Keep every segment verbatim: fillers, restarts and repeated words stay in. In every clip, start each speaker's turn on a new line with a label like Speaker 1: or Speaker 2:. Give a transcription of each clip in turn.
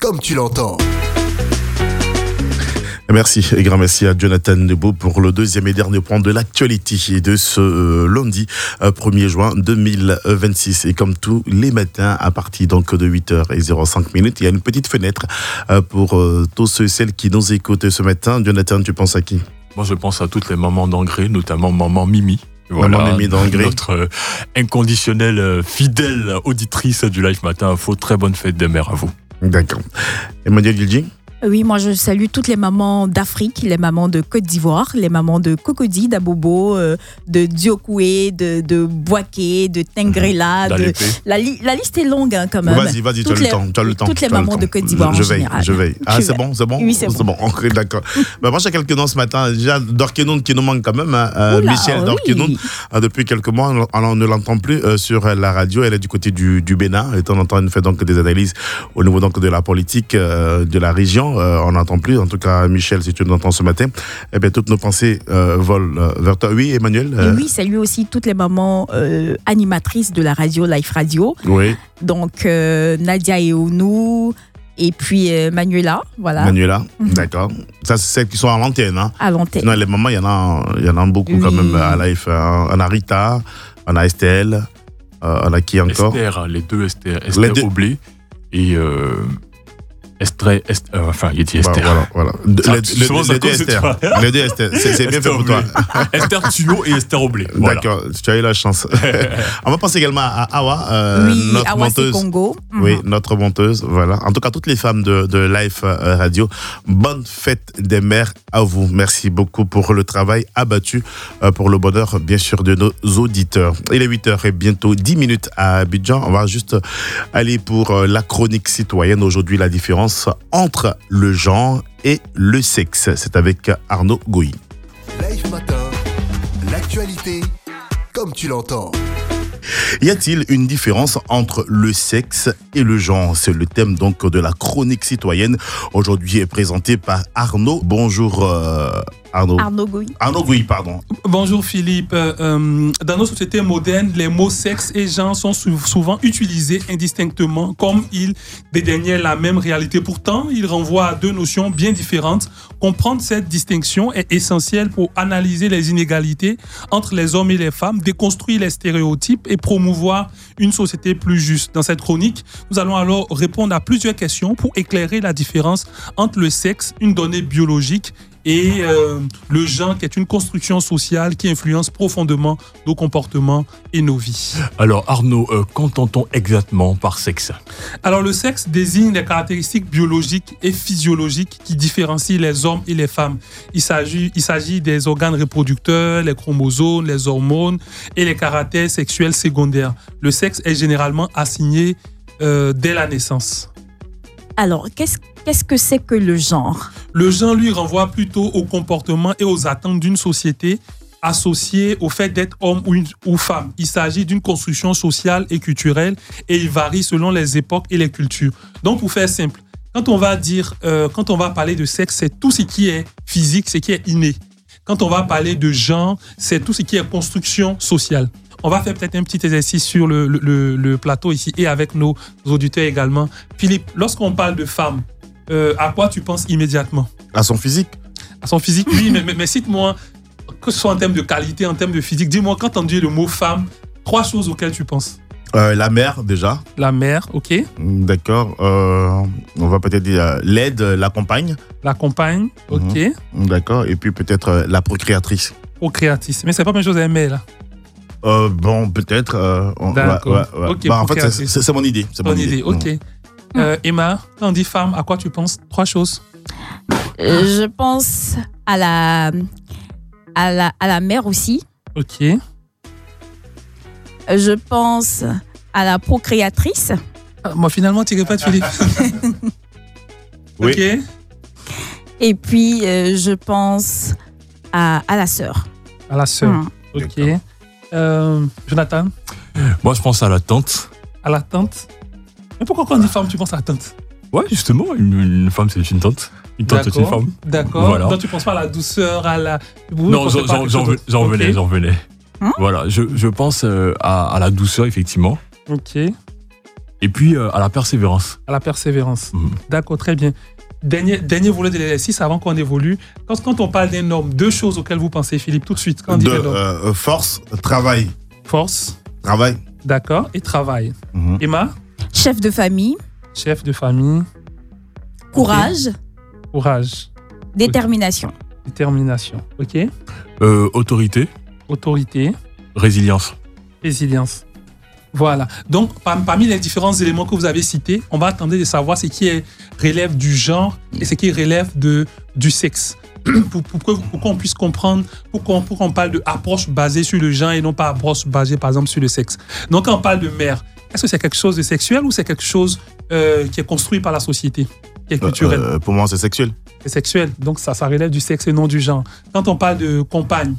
Speaker 1: comme tu l'entends.
Speaker 2: Merci et grand merci à Jonathan Nebo pour le deuxième et dernier point de l'actualité de ce euh, lundi euh, premier juin deux mille vingt-six. Et comme tous les matins, à partir donc de huit heures cinq minutes, il y a une petite fenêtre euh, pour euh, tous ceux et celles qui nous écoutent ce matin. Jonathan, tu penses à qui ?
Speaker 3: Moi, je pense à toutes les mamans d'Angré, notamment maman Mimi. Voilà,
Speaker 2: maman Mimi d'Angré.
Speaker 3: Notre euh, inconditionnelle, euh, fidèle auditrice du Live Matin Info. Très bonne fête des mères à vous.
Speaker 2: D'accord. Emmanuel Gilding ?
Speaker 4: Oui, moi je salue toutes les mamans d'Afrique, les mamans de Côte d'Ivoire, les mamans de Cocody, d'Abobo, euh, de Diokoué, de, de Boaké, de Tengrela. De... La, li- la liste est longue hein, quand même.
Speaker 2: Vas-y, vas-y, tu as le temps. Tu as le temps.
Speaker 4: Toutes les mamans de Côte d'Ivoire
Speaker 2: je
Speaker 4: en
Speaker 2: veille,
Speaker 4: général.
Speaker 2: Je veille. Ah,
Speaker 4: je
Speaker 2: c'est
Speaker 4: vais.
Speaker 2: bon, c'est bon.
Speaker 4: Oui, c'est,
Speaker 2: c'est bon.
Speaker 4: bon.
Speaker 2: bon. Ok, d'accord. bah, moi, j'ai quelques noms ce matin. Déjà, Dorkenon qui nous manque quand même. Hein. Euh,
Speaker 4: Oula,
Speaker 2: Michel
Speaker 4: oui.
Speaker 2: Dorkenon, euh, depuis quelques mois, on, on ne l'entend plus euh, sur la radio. Elle est du côté du, du Bénin. Et de temps en temps, elle fait donc des analyses au niveau donc de la politique euh, de la région. Euh, on n'entend plus. En tout cas, Michel, si tu nous entends ce matin, eh bien, toutes nos pensées euh, volent euh, vers toi. Oui, Emmanuel euh...
Speaker 4: Et oui, salut aussi toutes les mamans euh, animatrices de la radio, Life Radio.
Speaker 2: Oui.
Speaker 4: Donc, euh, Nadia et Ounou, et puis euh, Manuela, voilà.
Speaker 2: Manuela,
Speaker 4: Mm-hmm.
Speaker 2: d'accord. Ça, c'est celles qui sont à l'antenne. Hein.
Speaker 4: À l'antenne.
Speaker 2: Sinon, les mamans, il y en a, il y en a beaucoup
Speaker 4: Oui.
Speaker 2: quand même à Life. Hein. On a Rita, on a Estelle, euh, on a qui encore
Speaker 3: Esther, les deux Esther, Esther
Speaker 2: Les deux.
Speaker 3: Oblé et... Euh... Esther, Esther, euh, enfin, il dit Esther.
Speaker 2: Bah, voilà, voilà. De,
Speaker 3: Ça,
Speaker 2: les, les,
Speaker 3: souvent,
Speaker 2: les
Speaker 3: ça
Speaker 2: deux
Speaker 3: cause de
Speaker 2: Esther.
Speaker 3: toi.
Speaker 2: Les deux Esther. C'est, c'est bien fait pour toi.
Speaker 3: Esther Tuyau et Esther Oblé. Voilà.
Speaker 2: D'accord, tu as eu la chance. On va passer également à Awa, euh,
Speaker 4: Oui,
Speaker 2: notre
Speaker 4: Awa c'est
Speaker 2: monteuse.
Speaker 4: Congo.
Speaker 2: Oui,
Speaker 4: Mhm.
Speaker 2: notre monteuse, voilà. En tout cas, toutes les femmes de, de Life Radio, bonne fête des mères à vous. Merci beaucoup pour le travail abattu, euh, pour le bonheur, bien sûr, de nos auditeurs. Il est huit heures et bientôt dix minutes à Abidjan. On va juste aller pour euh, la chronique citoyenne. Aujourd'hui, la différence entre le genre et le sexe. C'est avec Arnaud Gouy.
Speaker 1: Live Matin, l'actualité, comme tu l'entends.
Speaker 2: Y a-t-il une différence entre le sexe et le genre ? C'est le thème donc de la chronique citoyenne. Aujourd'hui est présenté par Arnaud. Bonjour euh, Arnaud.
Speaker 4: Arnaud Gouy.
Speaker 2: Arnaud Gouy, pardon.
Speaker 5: Bonjour Philippe. Euh, dans nos sociétés modernes, les mots sexe et genre sont sou- souvent utilisés indistinctement comme ils dédaignaient la même réalité. Pourtant, ils renvoient à deux notions bien différentes. Comprendre cette distinction est essentiel pour analyser les inégalités entre les hommes et les femmes, déconstruire les stéréotypes et promouvoir une société plus juste. Dans cette chronique, nous allons alors répondre à plusieurs questions pour éclairer la différence entre le sexe, une donnée biologique, et euh, le genre qui est une construction sociale qui influence profondément nos comportements et nos vies.
Speaker 3: Alors Arnaud, euh, qu'entend-on exactement par sexe ?
Speaker 5: Alors le sexe désigne les caractéristiques biologiques et physiologiques qui différencient les hommes et les femmes. Il s'agit, il s'agit des organes reproducteurs, les chromosomes, les hormones et les caractères sexuels secondaires. Le sexe est généralement assigné euh, dès la naissance.
Speaker 4: Alors, qu'est-ce, qu'est-ce que c'est que le genre ?
Speaker 5: Le genre, lui, renvoie plutôt au comportement et aux attentes d'une société associée au fait d'être homme ou, une, ou femme. Il s'agit d'une construction sociale et culturelle et il varie selon les époques et les cultures. Donc, pour faire simple, quand on va dire, euh, quand on va parler de sexe, c'est tout ce qui est physique, ce qui est inné. Quand on va parler de genre, c'est tout ce qui est construction sociale. On va faire peut-être un petit exercice sur le, le, le plateau ici et avec nos auditeurs également. Philippe, lorsqu'on parle de femme, euh, à quoi tu penses immédiatement ?
Speaker 2: À son physique ?
Speaker 5: À son physique, oui, mais, mais, mais cite-moi, que ce soit en termes de qualité, en termes de physique, dis-moi, quand on dit le mot femme, trois choses auxquelles tu penses.
Speaker 2: euh, La mère, déjà.
Speaker 5: La mère, ok.
Speaker 2: D'accord. Euh, on va peut-être dire euh, l'aide, la compagne.
Speaker 5: La compagne, ok.
Speaker 2: Mm-hmm. D'accord. Et puis peut-être euh, la procréatrice.
Speaker 5: Procréatrice. Mais c'est pas la même chose à aimer, là.
Speaker 2: Euh, bon, peut-être. Euh, on,
Speaker 5: D'accord.
Speaker 2: Ouais, ouais, ouais.
Speaker 5: Ok,
Speaker 2: bah, en fait, c'est,
Speaker 5: procréatrice.
Speaker 2: c'est, c'est mon idée. C'est
Speaker 5: Bonne
Speaker 2: mon
Speaker 5: idée,
Speaker 2: idée.
Speaker 5: ok.
Speaker 2: Mm.
Speaker 5: Euh, Emma, quand on dit femme, à quoi tu penses ? Trois choses.
Speaker 4: Euh, je pense à la, à la, à la mère aussi.
Speaker 5: Ok.
Speaker 4: Euh, Je pense à la procréatrice.
Speaker 5: Ah, moi, finalement, tu répètes, Philippe.
Speaker 2: Oui.
Speaker 5: Ok.
Speaker 4: Et puis, euh, je pense à, à la sœur.
Speaker 5: À la sœur.
Speaker 4: Mm.
Speaker 5: Ok.
Speaker 2: D'accord.
Speaker 5: Euh, Jonathan,
Speaker 3: Moi, je pense à la tante.
Speaker 5: à la tante. Mais pourquoi quand on dit femme, tu penses à la tante ?
Speaker 3: Ouais, justement, une, une femme, c'est une tante. Une tante, c'est une
Speaker 5: D'accord.
Speaker 3: femme.
Speaker 5: D'accord.
Speaker 3: Voilà.
Speaker 5: Donc, tu penses pas à la douceur, à la. Vous
Speaker 3: Non,
Speaker 5: pensez
Speaker 3: j'en,
Speaker 5: pas à
Speaker 3: j'en,
Speaker 5: quelque
Speaker 3: j'en,
Speaker 5: chose d'autre ?
Speaker 3: j'en venais,
Speaker 5: Ok.
Speaker 3: j'en venais.
Speaker 4: Hein
Speaker 3: Voilà, je, je pense euh, à, à la douceur, effectivement.
Speaker 5: Ok.
Speaker 3: Et puis euh, à la persévérance.
Speaker 5: À la persévérance.
Speaker 3: Mmh.
Speaker 5: D'accord, très bien. Dernier, dernier volet de l'exercice avant qu'on évolue. Quand, quand on parle d'un homme, deux choses auxquelles vous pensez, Philippe, tout de suite. Quand on dit
Speaker 2: de,
Speaker 5: un homme.
Speaker 2: euh, force, travail.
Speaker 5: Force.
Speaker 2: Travail.
Speaker 5: D'accord. Et travail.
Speaker 2: Mmh.
Speaker 5: Emma?
Speaker 4: Chef de famille.
Speaker 5: Chef de famille.
Speaker 4: Courage.
Speaker 5: Okay. Courage.
Speaker 4: Détermination.
Speaker 5: Okay. Détermination. OK.
Speaker 3: Euh, autorité.
Speaker 5: Autorité.
Speaker 3: Résilience.
Speaker 5: Résilience. Voilà. Donc, parmi les différents éléments que vous avez cités, on va tenter de savoir ce qui est, relève du genre et ce qui relève de, du sexe. Pour, pour, que, pour qu'on puisse comprendre, pour qu'on, pour qu'on parle d'approche basée sur le genre et non pas approche basée, par exemple, sur le sexe. Donc, quand on parle de mère, est-ce que c'est quelque chose de sexuel ou c'est quelque chose euh, qui est construit par la société, qui est culturel?
Speaker 2: euh, Pour moi, c'est sexuel.
Speaker 5: C'est sexuel. Donc, ça, ça relève du sexe et non du genre. Quand on parle de compagne,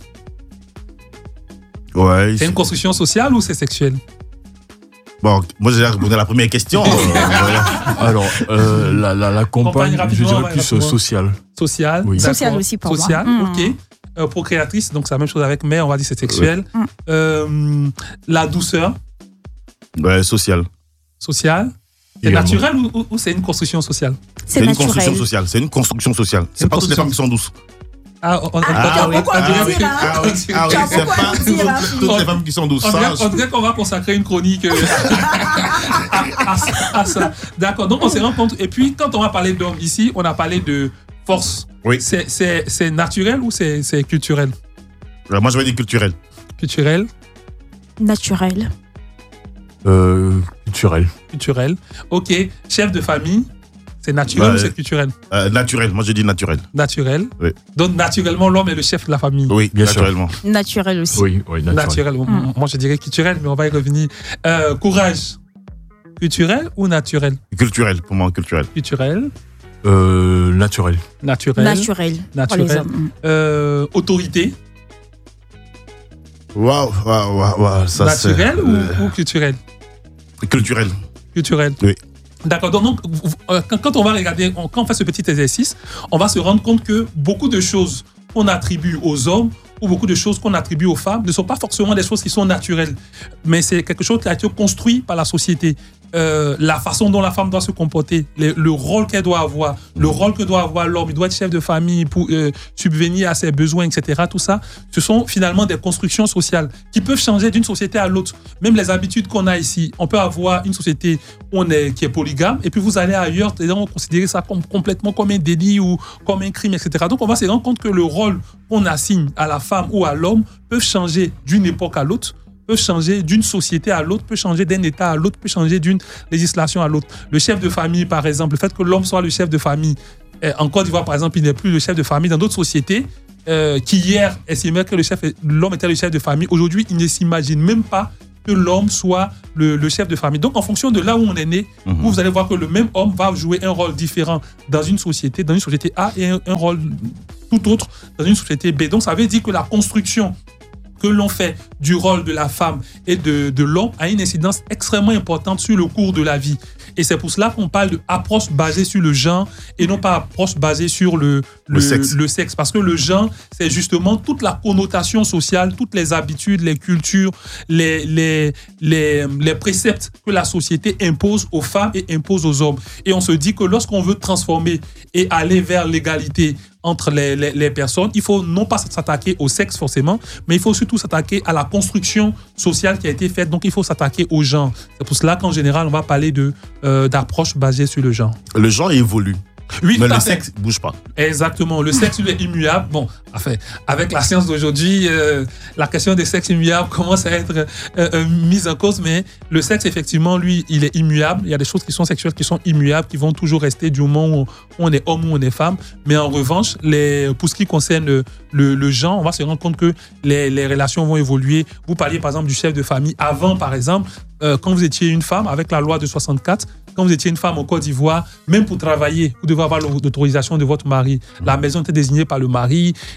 Speaker 2: ouais,
Speaker 5: c'est une construction sociale ou c'est sexuel?
Speaker 2: Bon, moi j'ai répondu à la première question. euh, voilà.
Speaker 3: Alors, euh, la, la, la compagne,
Speaker 5: Compagne,
Speaker 3: je dirais
Speaker 5: ouais,
Speaker 3: plus euh, sociale.
Speaker 5: Sociale.
Speaker 3: Oui.
Speaker 4: Social aussi pour
Speaker 5: Social,
Speaker 4: moi.
Speaker 5: ok.
Speaker 4: Mmh.
Speaker 5: Euh, procréatrice, donc c'est la même chose avec mère, on va dire c'est sexuel.
Speaker 4: Ouais.
Speaker 5: Euh, la douceur
Speaker 2: Ouais, social.
Speaker 5: sociale, c'est
Speaker 3: Également.
Speaker 5: naturel ou, ou, ou c'est une construction sociale?
Speaker 4: C'est
Speaker 2: une
Speaker 4: naturel.
Speaker 2: construction sociale. C'est une construction sociale. C'est
Speaker 5: Une
Speaker 2: pas toutes les
Speaker 5: construction.
Speaker 2: femmes qui sont douces.
Speaker 5: Ah, on, on,
Speaker 4: Ah,
Speaker 5: on-
Speaker 4: oui, pourquoi
Speaker 5: on dirait
Speaker 4: tu dis
Speaker 5: que-
Speaker 4: là
Speaker 2: Ah oui, ah oui,
Speaker 4: Tu as
Speaker 2: c'est
Speaker 4: beaucoup
Speaker 2: pas
Speaker 4: à
Speaker 2: toutes,
Speaker 4: dire, hein,
Speaker 2: toutes- toutes les femmes qui sont douces.
Speaker 5: on
Speaker 2: Ça,
Speaker 5: dirait, on dirait qu'on va consacrer une chronique euh, à, à- à ça. D'accord, donc on se rend compte. Et puis, quand on va parler d'hommes ici, on a parlé de force.
Speaker 2: Oui.
Speaker 5: C'est, c'est, c'est naturel ou c'est, c'est culturel?
Speaker 2: euh, moi, je vais dire culturel.
Speaker 5: Culturel,
Speaker 4: Naturel.
Speaker 3: Euh, culturel.
Speaker 5: culturel. Ok, chef de famille, c'est naturel
Speaker 2: Ouais.
Speaker 5: ou c'est culturel?
Speaker 2: Euh, naturel. Moi, je dis naturel.
Speaker 5: Naturel.
Speaker 2: Oui.
Speaker 5: Donc, naturellement, l'homme est le chef de la famille.
Speaker 2: Oui,
Speaker 3: Bien sûr.
Speaker 2: naturellement.
Speaker 4: Naturel aussi.
Speaker 3: Oui, oui, naturel.
Speaker 5: Naturel.
Speaker 4: Mm.
Speaker 5: Moi, je dirais culturel, mais on va y revenir. Euh, courage. Culturel ou naturel?
Speaker 2: Culturel, pour moi, culturel.
Speaker 5: Culturel.
Speaker 3: Euh, naturel.
Speaker 5: Naturel.
Speaker 4: Naturel. Pour
Speaker 5: Naturel.
Speaker 4: les hommes.
Speaker 5: Euh, autorité.
Speaker 2: Waouh, waouh, waouh, waouh. Ça,
Speaker 5: Naturel
Speaker 2: c'est,
Speaker 5: ou,
Speaker 2: euh,
Speaker 5: ou culturel?
Speaker 2: Culturel.
Speaker 5: Culturel.
Speaker 2: Oui.
Speaker 5: D'accord. Donc, donc, vous- euh, quand, quand on va regarder, on- quand on fait ce petit exercice, on va se rendre compte que beaucoup de choses qu'on attribue aux hommes ou beaucoup de choses qu'on attribue aux femmes ne sont pas forcément des choses qui sont naturelles, mais c'est quelque chose qui a été construit par la société. Euh, la façon dont la femme doit se comporter, le, le rôle qu'elle doit avoir, le rôle que doit avoir l'homme, il doit être chef de famille pour euh, subvenir à ses besoins, et cetera. Tout ça, ce sont finalement des constructions sociales qui peuvent changer d'une société à l'autre. Même les habitudes qu'on a ici, on peut avoir une société où on est, qui est polygame, et puis vous allez ailleurs, et on va considérer ça comme, complètement comme un délit ou comme un crime, et cetera. Donc on va se rendre compte que le rôle qu'on assigne à la femme ou à l'homme peut changer d'une époque à l'autre, peut changer d'une société à l'autre, peut changer d'un État à l'autre, peut changer d'une législation à l'autre. Le chef de famille, par exemple, le fait que l'homme soit le chef de famille, euh, en Côte d'Ivoire, par exemple, il n'est plus le chef de famille. Dans d'autres sociétés, euh, qui hier estimaient que le chef, l'homme était le chef de famille, aujourd'hui, ils ne s'imaginent même pas que l'homme soit le, le chef de famille. Donc, en fonction de là où on est né,
Speaker 2: Mhm.
Speaker 5: vous allez voir que le même homme va jouer un rôle différent dans une société, dans une société A, et un, un rôle tout autre dans une société B. Donc, ça veut dire que la construction que l'on fait du rôle de la femme et de, de l'homme a une incidence extrêmement importante sur le cours de la vie. Et c'est pour cela qu'on parle d'approche basée sur le genre et non pas approche basée sur le, le,
Speaker 2: Le sexe.
Speaker 5: le sexe. Parce que le genre, c'est justement toute la connotation sociale, toutes les habitudes, les cultures, les, les, les, les préceptes que la société impose aux femmes et impose aux hommes. Et on se dit que lorsqu'on veut transformer et aller vers l'égalité entre les, les, les personnes, il faut non pas s'attaquer au sexe forcément, mais il faut surtout s'attaquer à la construction sociale qui a été faite. Donc il faut s'attaquer au genre. C'est pour cela qu'en général, on va parler de, euh, d'approche basée sur le genre.
Speaker 2: Le genre évolue,
Speaker 5: Oui,
Speaker 2: mais
Speaker 5: tout à
Speaker 2: le
Speaker 5: fait.
Speaker 2: sexe ne bouge pas.
Speaker 5: Exactement. Le sexe, lui, est immuable. Bon, enfin, avec la science d'aujourd'hui, euh, la question des sexes immuables commence à être euh, euh, mise en cause, mais le sexe, effectivement, lui, il est immuable. Il y a des choses qui sont sexuelles qui sont immuables, qui vont toujours rester du moment où on est homme ou on est femme. Mais en revanche, les, pour ce qui concerne le, le, le genre, on va se rendre compte que les, les relations vont évoluer. Vous parliez, par exemple, du chef de famille. Avant, par exemple, euh, quand vous étiez une femme, avec la loi de soixante-quatre, quand vous étiez une femme en Côte d'Ivoire, même pour travailler, vous devez avoir l'autorisation de votre mari. La maison était désignée par le mari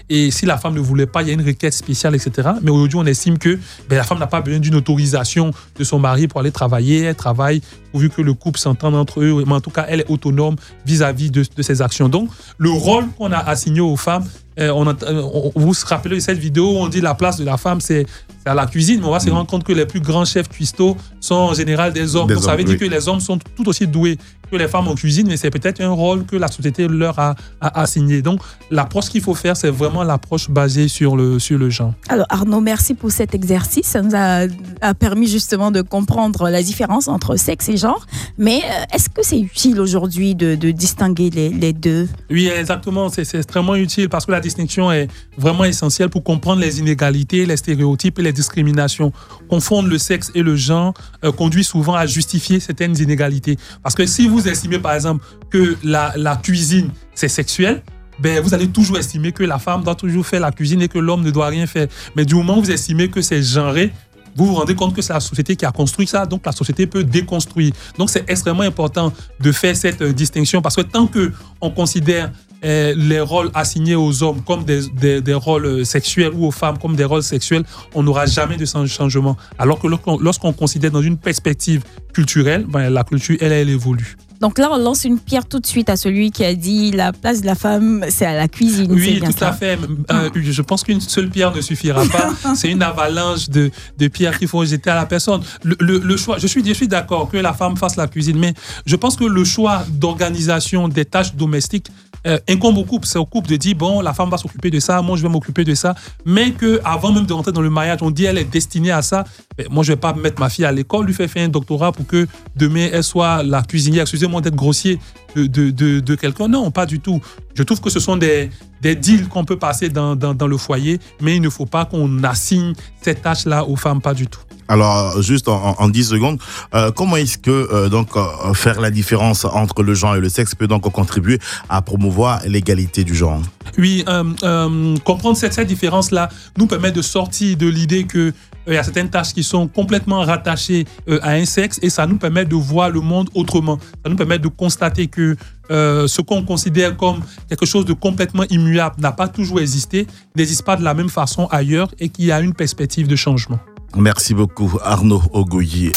Speaker 5: Et si la femme ne voulait pas, il y a une requête spéciale, et cetera. Mais aujourd'hui, on estime que ben, la femme n'a pas besoin d'une autorisation de son mari pour aller travailler. Elle travaille pourvu que le couple s'entende entre eux. Mais en tout cas, elle est autonome vis-à-vis de, de ses actions. Donc, le rôle qu'on a assigné aux femmes, euh, on, a, on vous vous rappelez de cette vidéo où on dit la place de la femme, c'est à la cuisine, mais on va se rendre compte que les plus grands chefs cuistots sont en général des hommes.
Speaker 2: Des
Speaker 5: Donc,
Speaker 2: hommes,
Speaker 5: ça veut
Speaker 2: oui.
Speaker 5: dire que les hommes sont tout aussi doués que les femmes en cuisine, mais c'est peut-être un rôle que la société leur a, a assigné. Donc, l'approche qu'il faut faire, c'est vraiment l'approche basée sur le, sur le genre.
Speaker 4: Alors, Arnaud, merci pour cet exercice. Ça nous a, a permis justement de comprendre la différence entre sexe et genre. Mais euh, est-ce que c'est utile aujourd'hui de, de distinguer les, les deux?
Speaker 5: Oui, exactement. C'est, c'est extrêmement utile parce que la distinction est vraiment essentielle pour comprendre les inégalités, les stéréotypes et les discriminations. Confondre le sexe et le genre euh, conduit souvent à justifier certaines inégalités. Parce que si vous estimez, par exemple, que la, la cuisine, c'est sexuel, ben, vous allez toujours estimer que la femme doit toujours faire la cuisine et que l'homme ne doit rien faire. Mais du moment où vous estimez que c'est genré, vous vous rendez compte que c'est la société qui a construit ça, donc la société peut déconstruire. Donc c'est extrêmement important de faire cette euh, distinction parce que tant qu'on considère euh, les rôles assignés aux hommes comme des, des, des rôles sexuels ou aux femmes comme des rôles sexuels, on n'aura jamais de changement. Alors que lorsqu'on, lorsqu'on considère dans une perspective culturelle, ben, la culture, elle, elle évolue.
Speaker 4: Donc là, on lance une pierre tout de suite à celui qui a dit la place de la femme, c'est à la cuisine.
Speaker 5: Oui,
Speaker 4: c'est
Speaker 5: tout à fait. Euh, je pense qu'une seule pierre ne suffira pas. C'est une avalanche de, de pierres qu'il faut jeter à la personne. Le, le, le choix, je suis, je suis d'accord que la femme fasse la cuisine, mais je pense que le choix d'organisation des tâches domestiques euh, incombe au couple. C'est au couple de dire, bon, la femme va s'occuper de ça, moi je vais m'occuper de ça, mais qu'avant même de rentrer dans le mariage, on dit elle est destinée à ça. Mais moi, je ne vais pas mettre ma fille à l'école, lui faire faire un doctorat pour que demain, elle soit la cuisinière. Excusez-moi d'être grossier de, de, de, de quelqu'un. Non, pas du tout. Je trouve que ce sont des, des deals qu'on peut passer dans, dans, dans le foyer, mais il ne faut pas qu'on assigne cette tâche-là aux femmes, pas du tout.
Speaker 2: Alors, juste en, en dix secondes, euh, comment est-ce que euh, donc euh, faire la différence entre le genre et le sexe peut donc contribuer à promouvoir l'égalité du genre?
Speaker 5: Oui, euh, euh, comprendre cette, cette différence-là nous permet de sortir de l'idée que il y a certaines tâches qui sont complètement rattachées euh, à un sexe et ça nous permet de voir le monde autrement. Ça nous permet de constater que euh, ce qu'on considère comme quelque chose de complètement immuable n'a pas toujours existé, n'existe pas de la même façon ailleurs et qu'il y a une perspective de changement.
Speaker 2: Merci beaucoup, Arnaud Ogoye.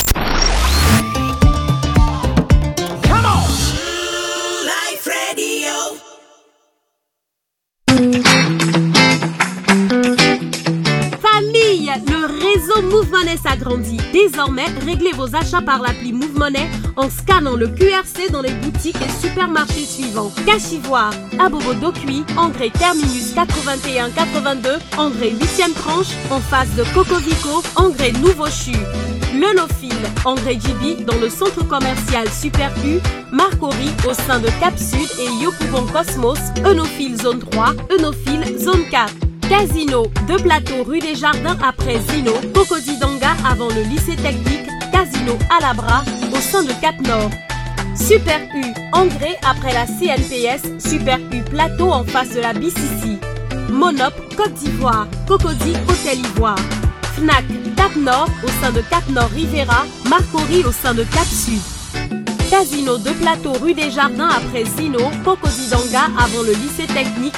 Speaker 6: Le réseau Move Money s'agrandit. Désormais, réglez vos achats par l'appli Move Money en scannant le Q R C dans les boutiques et supermarchés suivants. Cache-Ivoire, Abobo Dokui, engrais Terminus quatre-vingt-un quatre-vingt-deux, engrais huitième tranche, en face de Cocovico, engrais Nouveau Chu. Lenophile, engrais J B dans le centre commercial Super U, Marcori au sein de Cap Sud et Yokubon Cosmos, Enophile zone trois, Enophile zone quatre. Casino, deux plateaux rue des Jardins après Zino, Cocody-Danga avant le lycée technique, Casino Alabra au sein de Cap Nord. Super U, engrais après la C N P S, Super U Plateau en face de la B C C. Monop, Côte d'Ivoire, Cocody Hôtel Ivoire. Fnac, Cap Nord au sein de Cap Nord Rivera, Marcori au sein de Cap Sud. Casino, deux plateaux rue des Jardins après Zino, Cocody-Danga avant le lycée technique,